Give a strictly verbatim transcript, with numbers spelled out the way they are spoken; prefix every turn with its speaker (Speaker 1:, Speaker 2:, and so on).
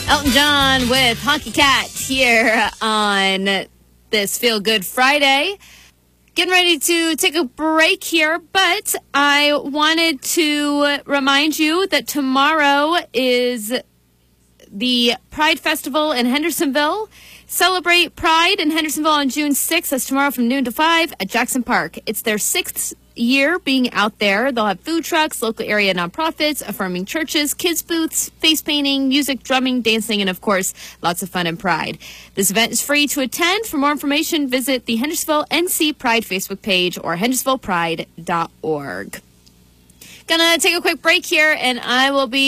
Speaker 1: Elton John with Honky Cat here on this Feel Good Friday. Getting ready to take a break here, but I wanted to remind you that tomorrow is the Pride Festival in Hendersonville. Celebrate Pride in Hendersonville on June sixth. That's tomorrow from noon to five at Jackson Park. It's their sixth year being out there. They'll have food trucks, local area nonprofits, affirming churches, kids booths, face painting, music, drumming, dancing, and of course, lots of fun and pride. This event is free to attend. For more information, visit the Hendersonville N C Pride Facebook page or hendersonville pride dot org. Gonna take a quick break here, and I will be